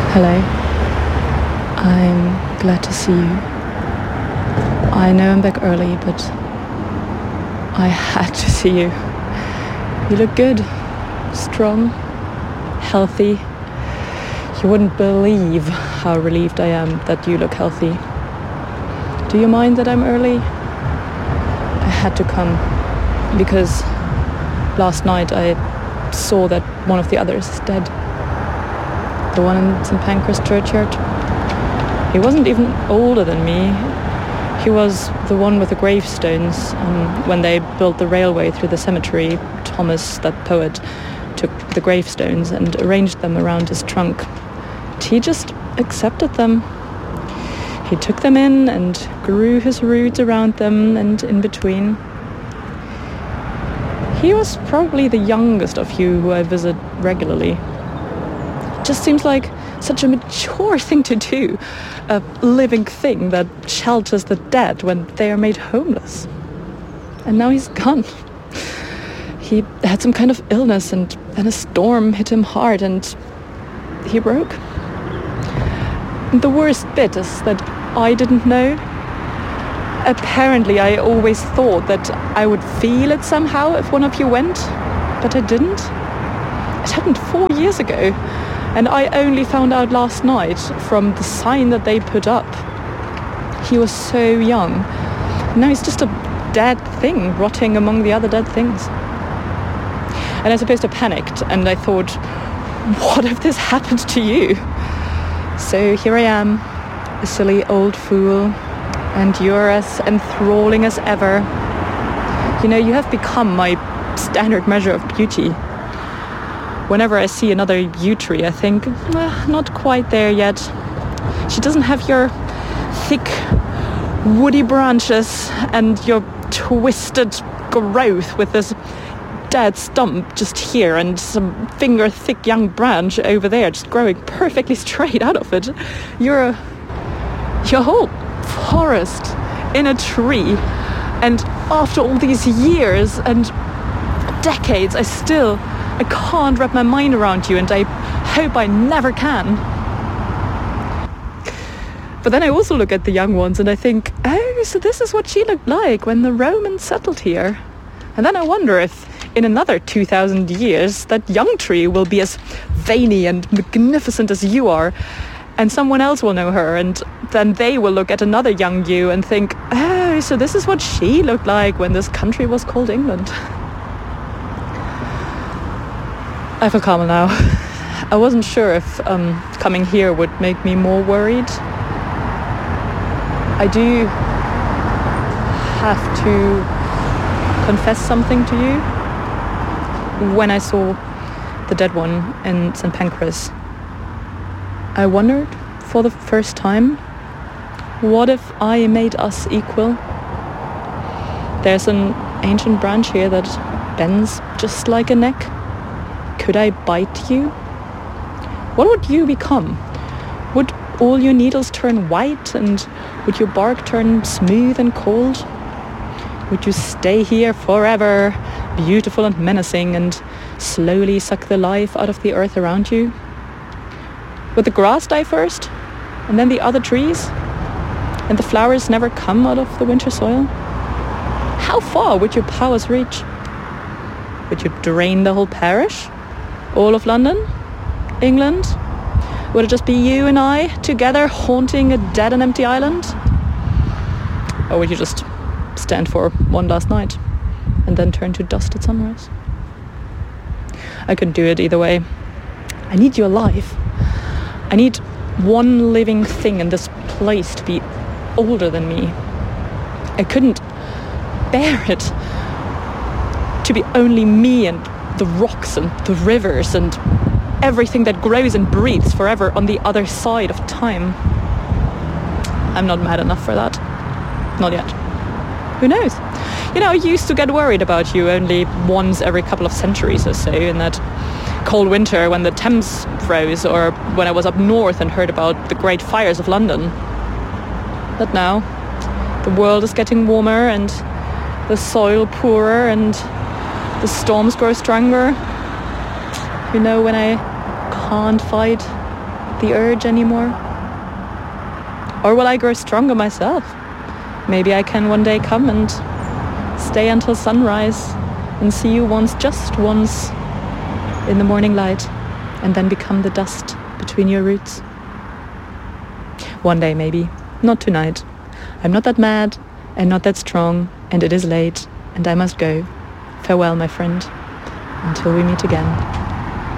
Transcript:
Hello. I'm glad to see you. I know I'm back early, but I had to see you. You look good, strong, healthy. You wouldn't believe how relieved I am that you look healthy. Do you mind that I'm early? I had to come because last night I saw that one of the others is dead. The one in St. Pancras churchyard. He wasn't even older than me. He was the one with the gravestones. When they built the railway through the cemetery, Thomas, that poet, took the gravestones and arranged them around his trunk. He just accepted them. He took them in and grew his roots around them and in between. He was probably the youngest of you who I visit regularly. It just seems like such a mature thing to do, a living thing that shelters the dead when they are made homeless. And now he's gone. He had some kind of illness and then a storm hit him hard and he broke. And the worst bit is that I didn't know. Apparently I always thought that I would feel it somehow if one of you went, but I didn't. It happened 4 years ago. And I only found out last night from the sign that they put up. He was so young. Now he's just a dead thing, rotting among the other dead things. And I suppose I panicked and I thought, what if this happened to you? So here I am, a silly old fool, and you're as enthralling as ever. You know, you have become my standard measure of beauty. Whenever I see another yew tree, I think, not quite there yet. She doesn't have your thick, woody branches and your twisted growth with this dead stump just here and some finger-thick young branch over there just growing perfectly straight out of it. You're a whole forest in a tree. And after all these years and decades, I can't wrap my mind around you, and I hope I never can. But then I also look at the young ones and I think, oh, so this is what she looked like when the Romans settled here. And then I wonder if in another 2,000 years that young tree will be as veiny and magnificent as you are, and someone else will know her, and then they will look at another young you and think, oh, so this is what she looked like when this country was called England. I feel calmer now. I wasn't sure if coming here would make me more worried. I do have to confess something to you. When I saw the dead one in St. Pancras, I wondered for the first time, what if I made us equal? There's an ancient branch here that bends just like a neck. Could I bite you? What would you become? Would all your needles turn white and would your bark turn smooth and cold? Would you stay here forever, beautiful and menacing, and slowly suck the life out of the earth around you? Would the grass die first, and then the other trees, and the flowers never come out of the winter soil? How far would your powers reach? Would you drain the whole parish? All of London? England? Would it just be you and I together haunting a dead and empty island? Or would you just stand for one last night and then turn to dust at sunrise? I couldn't do it either way. I need you alive. I need one living thing in this place to be older than me. I couldn't bear it to be only me and the rocks and the rivers and everything that grows and breathes forever on the other side of time. I'm not mad enough for that. Not yet. Who knows? You know, I used to get worried about you only once every couple of centuries or so, in that cold winter when the Thames froze, or when I was up north and heard about the great fires of London. But now, the world is getting warmer and the soil poorer and the storms grow stronger. You know, when I can't fight, the urge anymore? Or will I grow stronger myself? Maybe I can one day come and stay until sunrise and see you just once in the morning light, and then become the dust between your roots. One day maybe, not tonight. I'm not that mad and not that strong, and it is late and I must go. Farewell, my friend, until we meet again.